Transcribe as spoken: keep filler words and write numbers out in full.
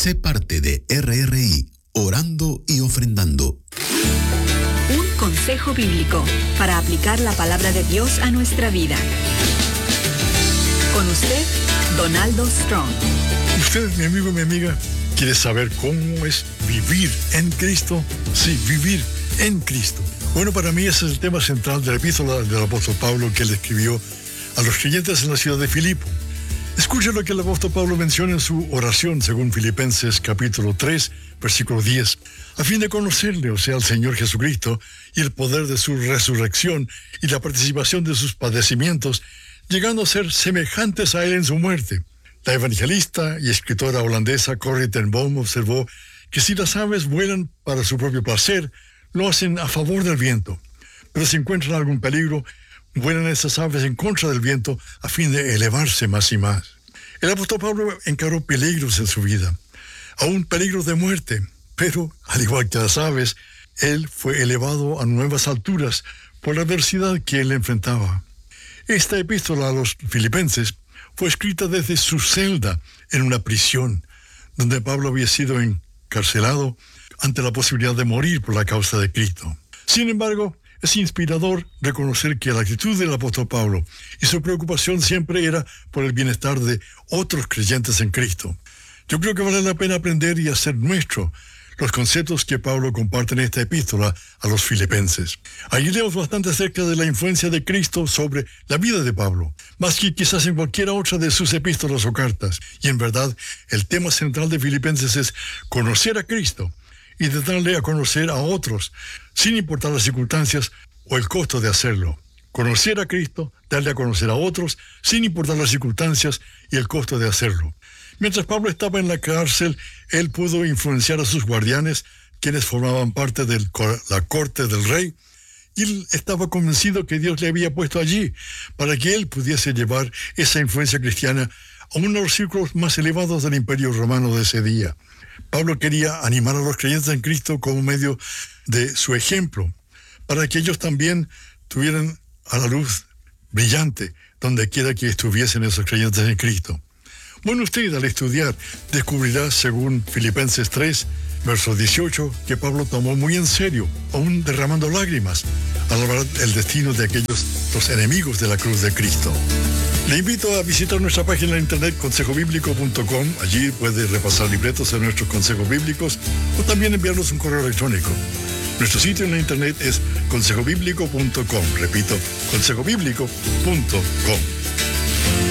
Sé parte de R R I, orando y ofrendando. Un consejo bíblico para aplicar la palabra de Dios a nuestra vida. Con usted, Donaldo Strong. Usted, mi amigo y mi amiga, ¿quiere saber cómo es vivir en Cristo? Sí, vivir en Cristo. Bueno, para mí ese es el tema central de la epístola del apóstol Pablo que él escribió a los creyentes en la ciudad de Filipo. Escuche lo que el apóstol Pablo menciona en su oración según Filipenses capítulo tres, versículo diez. A fin de conocerle, o sea, al Señor Jesucristo, y el poder de su resurrección y la participación de sus padecimientos, llegando a ser semejantes a él en su muerte. La evangelista y escritora holandesa Corrie ten Boom observó que si las aves vuelan para su propio placer, lo hacen a favor del viento. Pero si encuentran algún peligro, vuelan esas aves en contra del viento a fin de elevarse más y más. El apóstol Pablo encaró peligros en su vida, aún peligros de muerte, pero, al igual que las aves, él fue elevado a nuevas alturas por la adversidad que él enfrentaba. Esta epístola a los filipenses fue escrita desde su celda en una prisión, donde Pablo había sido encarcelado ante la posibilidad de morir por la causa de Cristo. Sin embargo, es inspirador reconocer que la actitud del apóstol Pablo y su preocupación siempre era por el bienestar de otros creyentes en Cristo. Yo creo que vale la pena aprender y hacer nuestro los conceptos que Pablo comparte en esta epístola a los filipenses. Allí leemos bastante acerca de la influencia de Cristo sobre la vida de Pablo, más que quizás en cualquiera otra de sus epístolas o cartas. Y en verdad, el tema central de Filipenses es conocer a Cristo y de darle a conocer a otros, sin importar las circunstancias o el costo de hacerlo. Conocer a Cristo, darle a conocer a otros, sin importar las circunstancias y el costo de hacerlo. Mientras Pablo estaba en la cárcel, él pudo influenciar a sus guardianes, quienes formaban parte de la corte del rey, y él estaba convencido que Dios le había puesto allí para que él pudiese llevar esa influencia cristiana a uno de los círculos más elevados del Imperio Romano de ese día. Pablo quería animar a los creyentes en Cristo como medio de su ejemplo, para que ellos también tuvieran a la luz brillante donde quiera que estuviesen esos creyentes en Cristo. Bueno, usted al estudiar descubrirá, según Filipenses tres, verso dieciocho, que Pablo tomó muy en serio, aún derramando lágrimas, al hablar del destino de aquellos, los enemigos de la cruz de Cristo. Le invito a visitar nuestra página de internet consejo bíblico punto com. Allí puede repasar libretos de nuestros consejos bíblicos o también enviarnos un correo electrónico. Nuestro sitio en la internet es consejo bíblico punto com. Repito, consejo bíblico punto com.